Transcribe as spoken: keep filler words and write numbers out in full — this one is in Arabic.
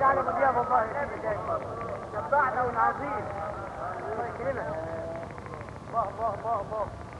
بعيد على مضياف والله. شبعنا ونعزين. الله يكرمك. الله الله الله الله.